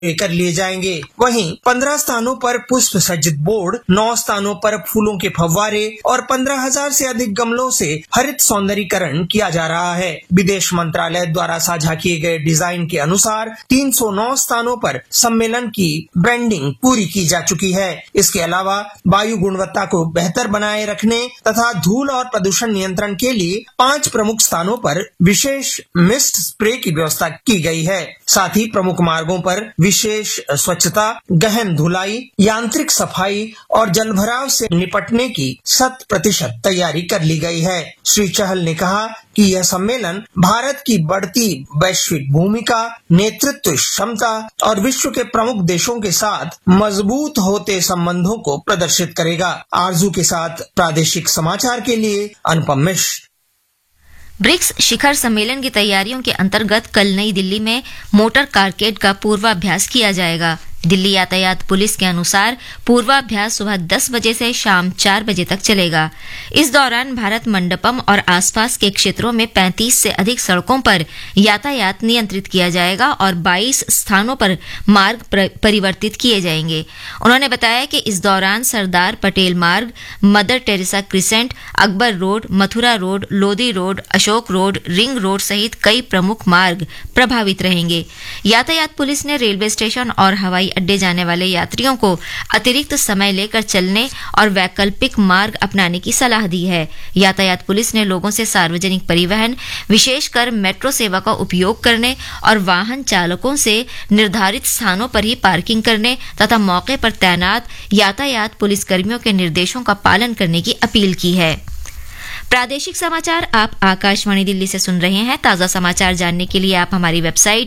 कर लिए जाएंगे। वहीं 15 स्थानों पर पुष्प सज्जित बोर्ड, 9 स्थानों पर फूलों के फव्वारे और 15,000 से अधिक गमलों से हरित सौंदर्यीकरण किया जा रहा है। विदेश मंत्रालय द्वारा साझा किए गए डिजाइन के अनुसार 309 स्थानों पर सम्मेलन की ब्रांडिंग पूरी की जा चुकी है। इसके अलावा वायु गुणवत्ता को बेहतर बनाए रखने तथा धूल और प्रदूषण नियंत्रण के लिए 5 प्रमुख स्थानों पर विशेष मिस्ट स्प्रे की व्यवस्था की गई है। साथ ही प्रमुख मार्गों पर विशेष स्वच्छता, गहन धुलाई, यांत्रिक सफाई और जलभराव से निपटने की 100% तैयारी कर ली गई है। श्री चहल ने कहा कि यह सम्मेलन भारत की बढ़ती वैश्विक भूमिका, नेतृत्व क्षमता और विश्व के प्रमुख देशों के साथ मजबूत होते संबंधों को प्रदर्शित करेगा। आरजू के साथ प्रादेशिक समाचार के लिए अनुपम मिश्र। ब्रिक्स शिखर सम्मेलन की तैयारियों के अंतर्गत कल नई दिल्ली में मोटर कारकेड का पूर्वाभ्यास किया जाएगा। दिल्ली यातायात पुलिस के अनुसार पूर्वाभ्यास सुबह 10 बजे से शाम 4 बजे तक चलेगा। इस दौरान भारत मंडपम और आसपास के क्षेत्रों में 35 से अधिक सड़कों पर यातायात नियंत्रित किया जाएगा और 22 स्थानों पर मार्ग परिवर्तित किए जाएंगे। उन्होंने बताया कि इस दौरान सरदार पटेल मार्ग, mother Teresa crescent, Akbar road, Mathura road, Lodhi road, Ashok road, ring road सहित कई प्रमुख मार्ग प्रभावित रहेंगे। यातायात पुलिस ने रेलवे स्टेशन और हवाई अड्डे जाने वाले यात्रियों को अतिरिक्त समय लेकर चलने और वैकल्पिक मार्ग अपनाने की सलाह दी है। यातायात पुलिस ने लोगों से सार्वजनिक परिवहन, विशेषकर मेट्रो सेवा का उपयोग करने और वाहन चालकों से निर्धारित स्थानों पर ही पार्किंग करने तथा मौके पर तैनात यातायात पुलिस कर्मियों के निर्देशों का पालन करने की अपील की है। प्रादेशिक समाचार आप आकाशवाणी दिल्ली से सुन रहे हैं। ताजा समाचार जानने के लिए आप हमारी वेबसाइट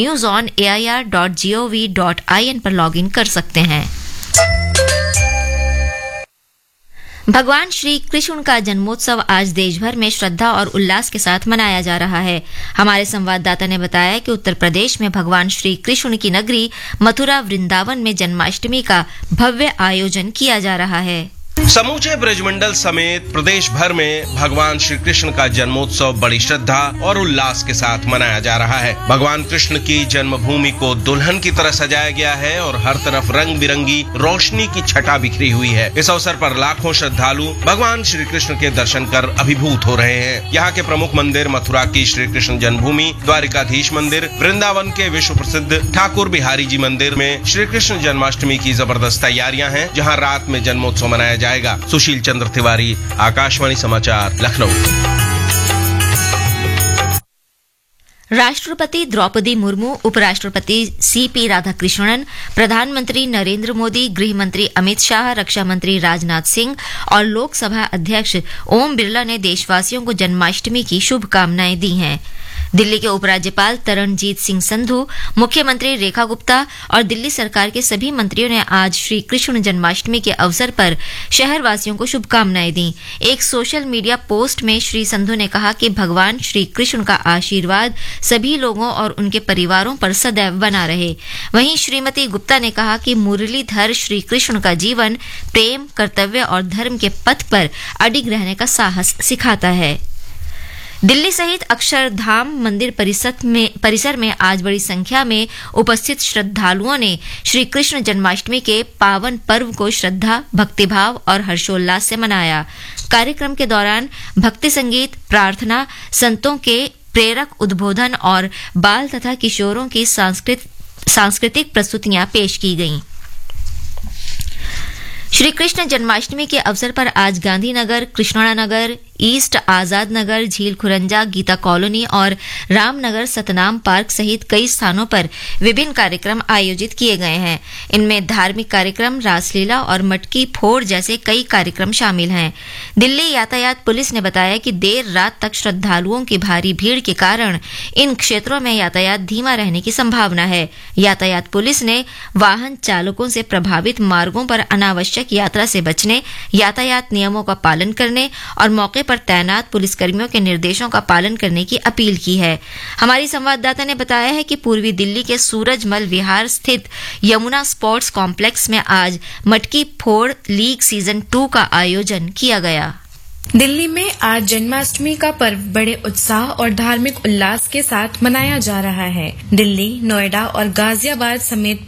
newsonair.gov.in पर लॉगिन कर सकते हैं। भगवान श्री कृष्ण का जन्मोत्सव आज देश भर में श्रद्धा और उल्लास के साथ मनाया जा रहा है। हमारे संवाददाता ने बताया कि उत्तर प्रदेश में भगवान श्री कृष्ण की नगरी मथुरा वृंदावन में जन्माष्टमी का भव्य आयोजन किया जा रहा है। समूचे ब्रजमंडल समेत प्रदेश भर में भगवान श्री कृष्ण का जन्मोत्सव बड़ी श्रद्धा और उल्लास के साथ मनाया जा रहा है। भगवान कृष्ण की जन्मभूमि को दुल्हन की तरह सजाया गया है और हर तरफ रंग बिरंगी रोशनी की छटा बिखरी हुई है। इस अवसर पर लाखों श्रद्धालु भगवान श्री कृष्ण के दर्शन कर अभिभूत हो रहे हैं। यहाँ के प्रमुख मंदिर मथुरा की श्री कृष्ण जन्मभूमि, द्वारिकाधीश मंदिर, वृंदावन के विश्व प्रसिद्ध ठाकुर बिहारी जी मंदिर में श्री कृष्ण जन्माष्टमी की जबरदस्त तैयारियां हैं, जहाँ रात में जन्मोत्सव मनाया जाएगा। सुशील चंद्र तिवारी, आकाशवाणी समाचार, लखनऊ। राष्ट्रपति द्रौपदी मुर्मू, उपराष्ट्रपति सीपी राधाकृष्णन, प्रधानमंत्री नरेंद्र मोदी, गृह मंत्री अमित शाह, रक्षा मंत्री राजनाथ सिंह और लोकसभा अध्यक्ष ओम बिरला ने देशवासियों को जन्माष्टमी की शुभकामनाएं दी हैं। दिल्ली के उपराज्यपाल तरणजीत सिंह संधू, मुख्यमंत्री रेखा गुप्ता और दिल्ली सरकार के सभी मंत्रियों ने आज श्री कृष्ण जन्माष्टमी के अवसर पर शहरवासियों को शुभकामनाएं दी। एक सोशल मीडिया पोस्ट में श्री संधू ने कहा कि भगवान श्री कृष्ण का आशीर्वाद सभी लोगों और उनके परिवारों पर सदैव बना रहे। वहीं श्रीमती गुप्ता ने कहा कि मुरलीधर श्री कृष्ण का जीवन प्रेम, कर्तव्य और धर्म के पथ पर अडिग रहने का साहस सिखाता है। दिल्ली सहित अक्षरधाम मंदिर परिसर में आज बड़ी संख्या में उपस्थित श्रद्धालुओं ने श्री कृष्ण जन्माष्टमी के पावन पर्व को श्रद्धा, भक्तिभाव और हर्षोल्लास से मनाया। कार्यक्रम के दौरान भक्ति संगीत, प्रार्थना, संतों के प्रेरक उद्बोधन और बाल तथा किशोरों की सांस्कृतिक प्रस्तुतियां पेश की गईं। श्री कृष्ण जन्माष्टमी के अवसर पर आज गांधीनगर, कृष्णनगर, ईस्ट आजाद नगर, झील खुरंजा, गीता कॉलोनी और रामनगर सतनाम पार्क सहित कई स्थानों पर विभिन्न कार्यक्रम आयोजित किए गए हैं। इनमें धार्मिक कार्यक्रम, रासलीला और मटकी फोड़ जैसे कई कार्यक्रम शामिल हैं। दिल्ली यातायात पुलिस ने बताया कि देर रात तक श्रद्धालुओं की भारी भीड़ के कारण इन क्षेत्रों में यातायात धीमा रहने की संभावना है। यातायात पुलिस ने वाहन चालकों से प्रभावित मार्गों पर अनावश्यक यात्रा से बचने, यातायात नियमों का पालन करने और मौके पर तैनात पुलिसकर्मियों के निर्देशों का पालन करने की अपील की है। हमारी संवाददाता ने बताया है कि पूर्वी दिल्ली के सूरजमल विहार स्थित यमुना स्पोर्ट्स कॉम्प्लेक्स में आज मटकी फोड़ लीग सीजन 2 का आयोजन किया गया। दिल्ली में आज जन्माष्टमी का पर्व बड़े उत्साह और धार्मिक उल्लास के साथ मनाया जा रहा है। दिल्ली, नोएडा और गाजियाबाद समेत